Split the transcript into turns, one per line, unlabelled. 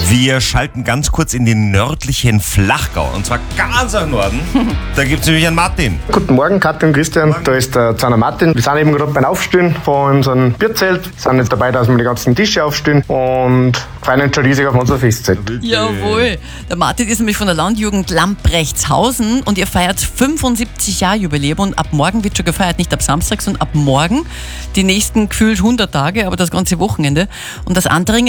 Wir schalten ganz kurz in den nördlichen Flachgau, und zwar ganz am Norden. Da gibt es nämlich einen Martin.
Guten Morgen, Katja und Christian. Da ist der Zahner Martin. Wir sind eben gerade beim Aufstehen von unserem Bierzelt. Sind jetzt dabei, dass wir die ganzen Tische aufstehen und freuen uns schon riesig auf unser Festzelt.
Jawohl. Der Martin ist nämlich von der Landjugend Lamprechtshausen und ihr feiert 75 Jahre Jubiläum und ab morgen wird schon gefeiert, nicht ab Samstag, sondern ab morgen. Die nächsten gefühlt 100 Tage, aber das ganze Wochenende. Und das andere